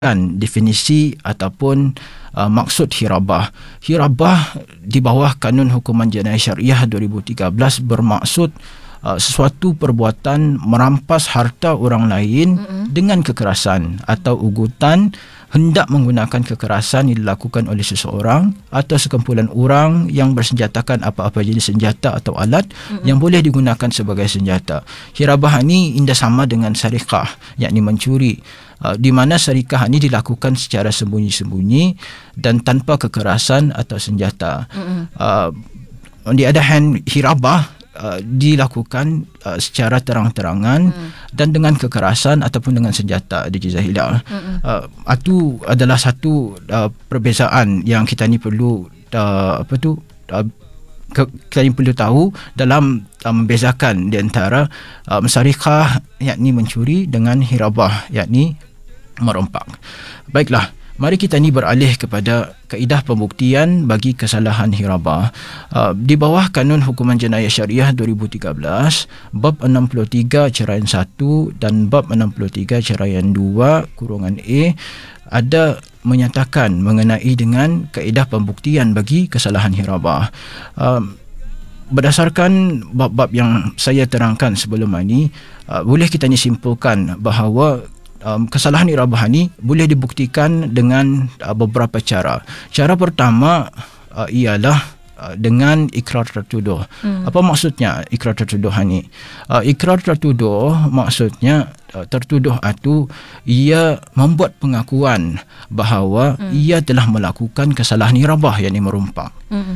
definisi ataupun maksud hirabah. Hirabah di bawah Kanun Hukuman Jenayah Syariah 2013 bermaksud sesuatu perbuatan merampas harta orang lain dengan kekerasan atau ugutan hendak menggunakan kekerasan yang dilakukan oleh seseorang atau sekumpulan orang yang bersenjatakan apa-apa jenis senjata atau alat yang boleh digunakan sebagai senjata. Hirabah ini indah sama dengan sarikah, yakni mencuri, di mana sarikah ini dilakukan secara sembunyi-sembunyi dan tanpa kekerasan atau senjata. On the other hand, hirabah dilakukan secara terang-terangan dan dengan kekerasan ataupun dengan senjata di Jazahilah. Itu adalah satu perbezaan yang kita ni perlu kita ni perlu tahu dalam membezakan di antara sarikah yakni mencuri dengan hirabah yakni merompak. Baiklah, mari kita ni beralih kepada kaedah pembuktian bagi kesalahan hirabah. Di bawah Kanun Hukuman Jenayah Syariah 2013, bab 63 ceraian 1 dan bab 63 ceraian 2 kurungan A ada menyatakan mengenai dengan kaedah pembuktian bagi kesalahan hirabah. Berdasarkan bab-bab yang saya terangkan sebelum ini, boleh kita ni simpulkan bahawa kesalahan hirabah ini boleh dibuktikan dengan beberapa cara. Cara pertama ialah dengan ikrar tertuduh. Apa maksudnya ikrar tertuduh ini? Ikrar tertuduh maksudnya tertuduh itu ia membuat pengakuan bahawa ia telah melakukan kesalahan hirabah yakni merompak.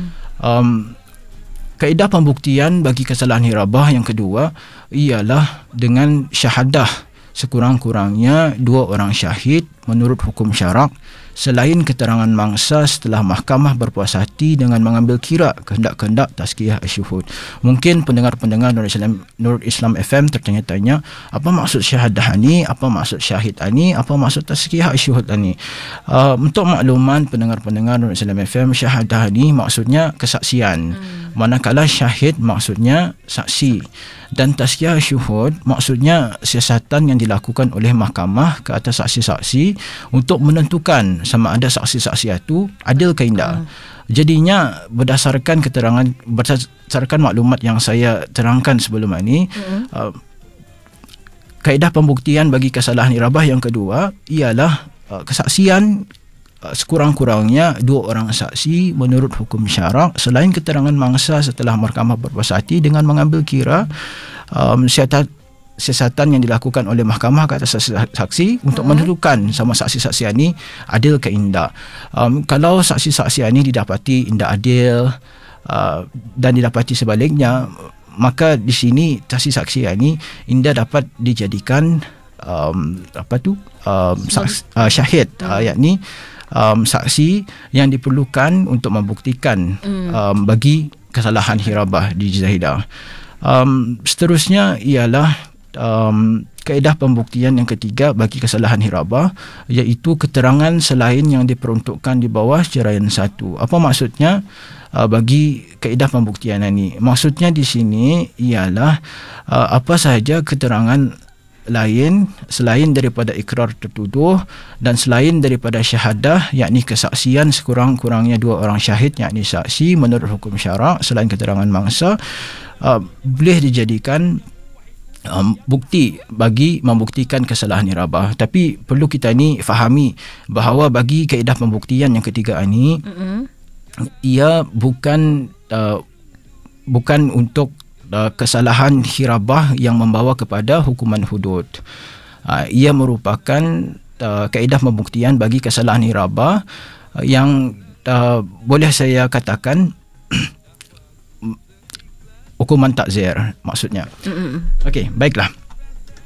Kaedah pembuktian bagi kesalahan hirabah yang kedua ialah dengan syahadah sekurang-kurangnya 2 orang syahid menurut hukum syarak selain keterangan mangsa setelah mahkamah berpuas hati dengan mengambil kira kehendak-kehendak tazkiyah asyuhud. Mungkin pendengar-pendengar Nurul Islam FM tertanya-tanya, apa maksud syahadah ni? Apa maksud syahid ni? Apa maksud tazkiyah asyuhud ni? Untuk makluman pendengar-pendengar Nurul Islam FM, syahadah ni maksudnya kesaksian. Manakala syahid maksudnya saksi. Dan tazkiyah syuhud maksudnya siasatan yang dilakukan oleh mahkamah ke atas saksi-saksi untuk menentukan sama ada saksi-saksi itu adil ke tidak. Jadinya berdasarkan maklumat yang saya terangkan sebelum ini, kaedah pembuktian bagi kesalahan hirabah yang kedua ialah kesaksian sekurang-kurangnya 2 orang saksi menurut hukum syarak selain keterangan mangsa setelah mahkamah berpuas hati dengan mengambil kira siasatan yang dilakukan oleh mahkamah ke atas saksi untuk menentukan sama saksi-saksi ini adil ke tidak. Kalau saksi-saksi ini didapati tidak adil dan didapati sebaliknya, maka di sini saksi-saksi ini tidak dapat dijadikan syahid, yakni saksi yang diperlukan untuk membuktikan bagi kesalahan hirabah di Jazahilah. Seterusnya ialah kaedah pembuktian yang ketiga bagi kesalahan hirabah, iaitu keterangan selain yang diperuntukkan di bawah ceraian 1. Apa maksudnya bagi kaedah pembuktian ini? Maksudnya di sini ialah apa sahaja keterangan lain selain daripada ikrar tertuduh dan selain daripada syahadah yakni kesaksian sekurang-kurangnya 2 orang syahid yakni saksi menurut hukum syarak selain keterangan mangsa boleh dijadikan bukti bagi membuktikan kesalahan hirabah. Tapi perlu kita ni fahami bahawa bagi kaedah pembuktian yang ketiga ini ia bukan untuk kesalahan hirabah yang membawa kepada hukuman hudud. Ia merupakan kaedah pembuktian bagi kesalahan hirabah yang boleh saya katakan hukuman takzir maksudnya. Okey, baiklah.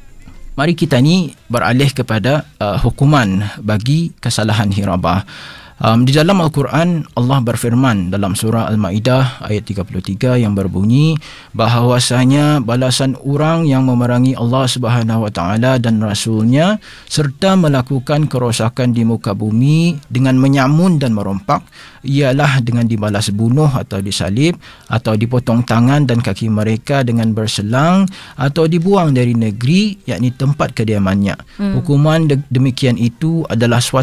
Mari kita ni beralih kepada hukuman bagi kesalahan hirabah. Di dalam Al-Quran, Allah berfirman dalam surah Al-Ma'idah ayat 33 yang berbunyi bahawasanya balasan orang yang memerangi Allah Subhanahu Wa Taala dan Rasulnya serta melakukan kerosakan di muka bumi dengan menyamun dan merompak ialah dengan dibalas bunuh atau disalib atau dipotong tangan dan kaki mereka dengan berselang atau dibuang dari negeri, yakni tempat kediamannya. Hukuman demikian itu adalah suatu